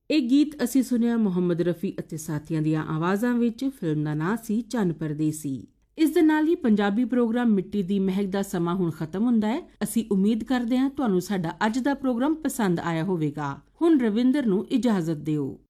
ਇਹ ਗੀਤ ਅਸੀਂ ਸੁਣਿਆ ਮੁਹੰਮਦ ਰਫੀ ਅਤੇ ਸਾਥੀਆਂ ਦੀਆਂ ਆਵਾਜ਼ਾਂ ਵਿੱਚ। ਫਿਲਮ ਦਾ ਨਾਂ ਸੀ ਚੰਨ ਪਰਦੇਸੀ। ਇਸ ਦੇ ਨਾਲ ਹੀ ਪੰਜਾਬੀ ਪ੍ਰੋਗਰਾਮ ਮਿੱਟੀ ਦੀ ਮਹਿਕ ਦਾ ਸਮਾਂ ਹੁਣ ਖਤਮ ਹੁੰਦਾ ਹੈ। ਅਸੀਂ ਉਮੀਦ ਕਰਦੇ ਹਾਂ ਤੁਹਾਨੂੰ ਸਾਡਾ ਅੱਜ ਦਾ ਪ੍ਰੋਗਰਾਮ ਪਸੰਦ ਆਇਆ ਹੋਵੇਗਾ। ਹੁਣ ਰਵਿੰਦਰ ਨੂੰ ਇਜਾਜ਼ਤ ਦਿਓ।